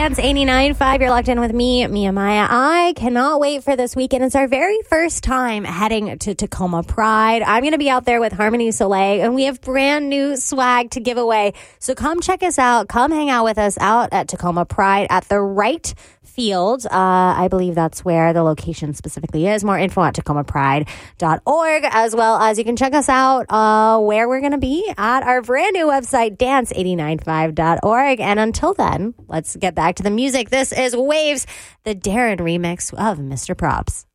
Dance 89.5. You're locked in with me, Mia Maya. I cannot wait for this weekend. It's our very first time heading to Tacoma Pride. I'm going to be out there with Harmony Soleil, and we have brand new swag to give away. So come check us out. Come hang out with us out at Tacoma Pride at the Right Field. I believe that's where the location specifically is. More info at tacomapride.org, as well as you can check us out where we're going to be at our brand new website, dance895.org. And until then, let's get back to the music. This is Waves, the Darren remix of Mr. Props.